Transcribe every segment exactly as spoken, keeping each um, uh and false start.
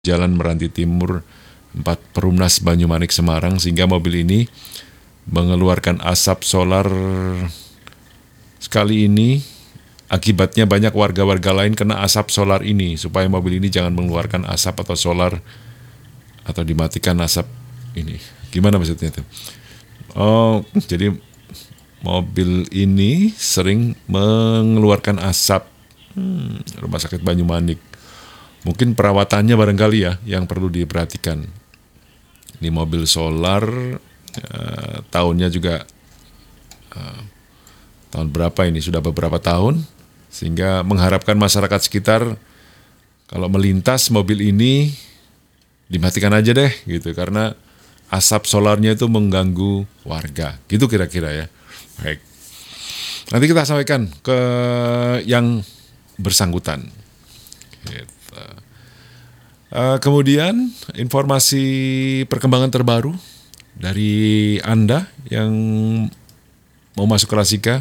Jalan Meranti Timur empat Perumnas Banyumanik Semarang, sehingga mobil ini mengeluarkan asap solar. Sekali ini akibatnya banyak warga-warga lain kena asap solar ini, supaya mobil ini jangan mengeluarkan asap atau solar atau dimatikan asap ini. Gimana maksudnya itu? Oh, jadi mobil ini sering mengeluarkan asap. Hmm, Rumah Sakit Banyumanik. Mungkin perawatannya barangkali ya yang perlu diperhatikan. Ini mobil solar, uh, tahunnya juga uh, tahun berapa ini? Sudah beberapa tahun, sehingga mengharapkan masyarakat sekitar kalau melintas mobil ini dimatikan aja deh gitu, karena asap solarnya itu mengganggu warga. Gitu kira-kira ya. Baik. Nanti kita sampaikan ke yang bersangkutan. Gitu. Uh, kemudian informasi perkembangan terbaru dari Anda yang mau masuk ke Rasika.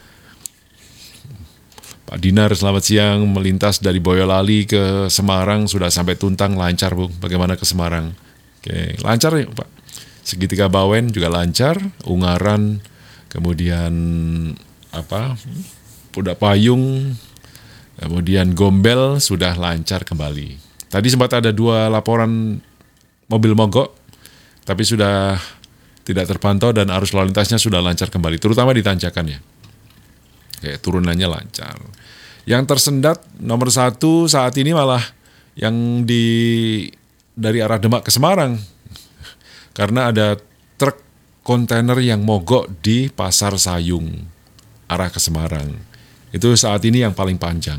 Pak Dinar, selamat siang. Melintas dari Boyolali ke Semarang sudah sampai Tuntang, lancar Bu. Bagaimana ke Semarang? Oke, lancar ya Pak. Segitiga Bawen juga lancar. Ungaran, kemudian apa? Pudak Payung, kemudian Gombel sudah lancar kembali. Tadi sempat ada dua laporan mobil mogok, tapi sudah tidak terpantau dan arus lalu lintasnya sudah lancar kembali, terutama di tanjakan ya. Oke, turunannya lancar. Yang tersendat nomor satu saat ini malah yang di dari arah Demak ke Semarang, karena ada truk kontainer yang mogok di Pasar Sayung arah ke Semarang. Itu saat ini yang paling panjang.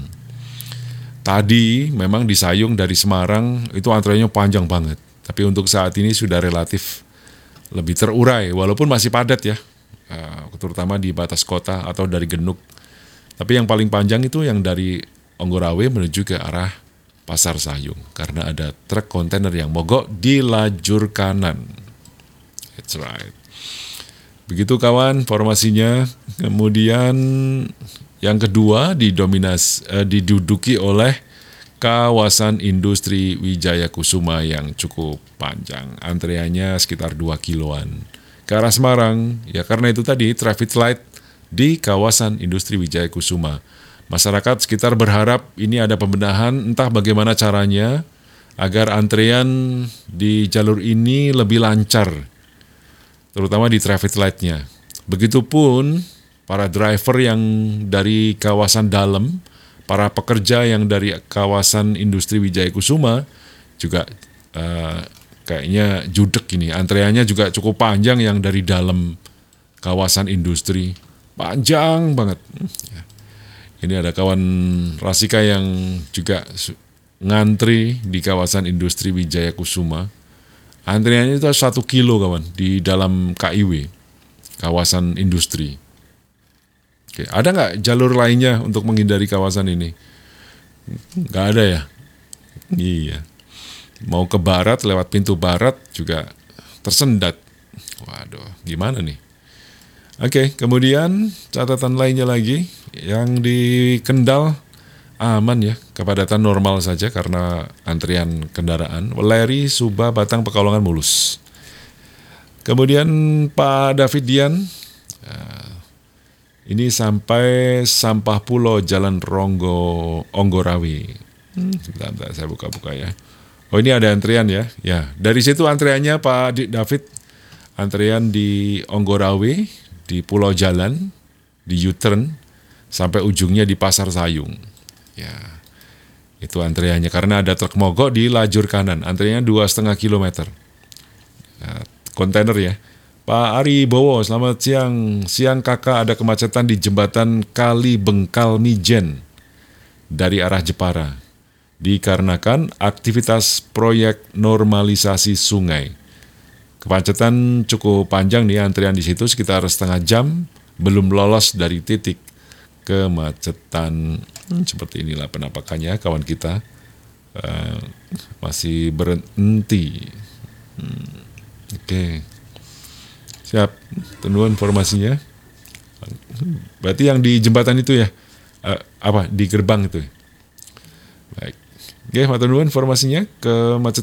Tadi memang di Sayung dari Semarang itu antriannya panjang banget. Tapi untuk saat ini sudah relatif lebih terurai, walaupun masih padat ya, terutama di batas kota atau dari Genuk. Tapi yang paling panjang itu yang dari Onggorawe menuju ke arah Pasar Sayung, karena ada truk kontainer yang mogok di lajur kanan. That's right. Begitu kawan formasinya. Kemudian yang kedua didominasi, eh, diduduki oleh kawasan industri Wijaya Kusuma yang cukup panjang. Antreannya sekitar dua kiloan ke arah Semarang. Ya karena itu tadi traffic light di kawasan industri Wijaya Kusuma. Masyarakat sekitar berharap ini ada pembenahan, entah bagaimana caranya agar antrean di jalur ini lebih lancar, terutama di traffic light-nya. Begitupun para driver yang dari kawasan dalam, para pekerja yang dari kawasan industri Wijaya Kusuma juga uh, kayaknya judek ini. Antreannya juga cukup panjang yang dari dalam kawasan industri. Panjang banget. Ini ada kawan Rasika yang juga ngantri di kawasan industri Wijaya Kusuma. Antriannya itu satu kilo kawan di dalam K I W, kawasan industri. Oke, ada nggak jalur lainnya untuk menghindari kawasan ini? Nggak ada ya? Iya. Mau ke barat lewat pintu barat juga tersendat. Waduh, gimana nih? Oke, kemudian catatan lainnya lagi, yang di Kendal aman ya, kepadatan normal saja karena antrian kendaraan. Weleri, Subah, Batang, Pekalongan mulus. Kemudian Pak David Dian, ini sampai Sampah Pulau Jalan Ronggo Onggorawe. Hmm, sebentar, sebentar, saya buka-buka ya. Oh ini ada antrian ya. Ya, dari situ antriannya Pak David, antrian di Onggorawe, di Pulau Jalan, di U-turn, sampai ujungnya di Pasar Sayung. Ya, itu antriannya karena ada truk mogok di lajur kanan. Antriannya dua setengah kilometer. Ya, kontainer ya. Pak Ari Bowo, selamat siang. Siang kakak, ada kemacetan di jembatan Kali Bengkal Mijen dari arah Jepara, dikarenakan aktivitas proyek normalisasi sungai. Kemacetan cukup panjang nih, antrian di situ sekitar setengah jam, belum lolos dari titik kemacetan. Hmm, seperti inilah penampakannya kawan kita. Uh, masih berhenti. Hmm, Oke. Okay. Siap, tunggu informasinya. Berarti yang di jembatan itu ya, uh, apa di gerbang itu? Baik, Oke, matur nuwun informasinya ke